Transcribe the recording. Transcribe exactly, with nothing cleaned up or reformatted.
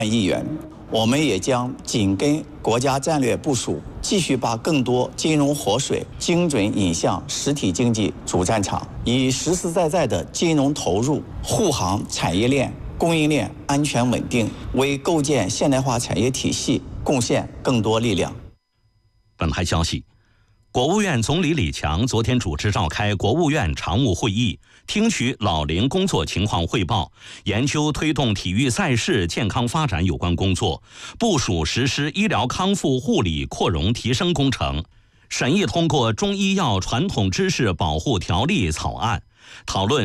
亿元。我们也将紧跟国家战略部署，继续把更多金融活水精准引向实体经济主战场，以实实在在的金融投入护航产业链、供应链安全稳定，为构建现代化产业体系贡献更多力量。 本台消息，国务院总理李强昨天主持召开国务院常务会议，听取老龄工作情况汇报，研究推动体育赛事健康发展有关工作，部署实施医疗康复护理扩容提升工程，审议通过中医药传统知识保护条例草案，讨论